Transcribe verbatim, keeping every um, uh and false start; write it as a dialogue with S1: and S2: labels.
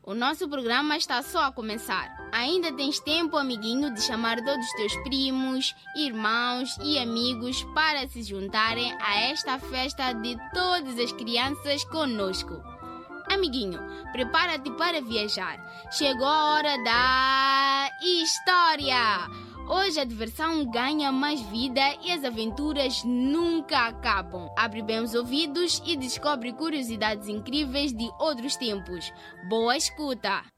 S1: O nosso programa está só a começar. Ainda tens tempo, amiguinho, de chamar todos os teus primos, irmãos e amigos para se juntarem a esta festa de todas as crianças conosco. Amiguinho, prepara-te para viajar. Chegou a hora da história! Hoje a diversão ganha mais vida e as aventuras nunca acabam. Abre bem os ouvidos e descobre curiosidades incríveis de outros tempos. Boa escuta!